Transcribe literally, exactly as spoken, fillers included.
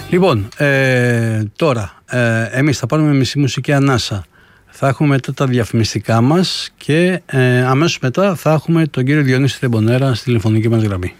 Λοιπόν, ε, τώρα ε, εμείς θα πάρουμε μισή μουσική ανάσα. Θα έχουμε μετά τα διαφημιστικά μας και ε, αμέσως μετά θα έχουμε τον κύριο Διονύση Θεμπονέρα στη τηλεφωνική μας γραμμή.